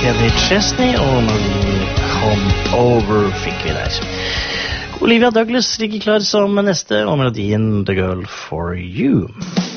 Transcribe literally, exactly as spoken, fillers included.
Kenny Chesney, og melodien Come Over fikk vi der. Olivia Douglas ligger klar som neste, og melodien The Girl For You.